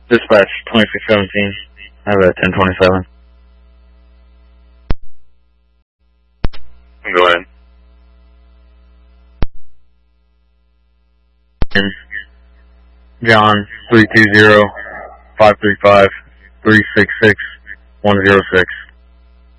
Dispatch 2617. I have a 1027. Go ahead. John 320-535-366-106.